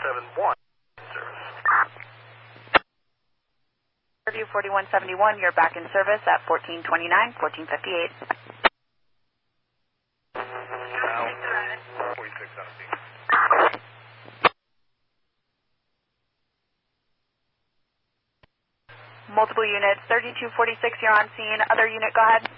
4171. Service. Purview 4171, you're back in service at 1429, 1458. Now, 4617. Multiple units, 3246, you're on scene. Other unit, go ahead.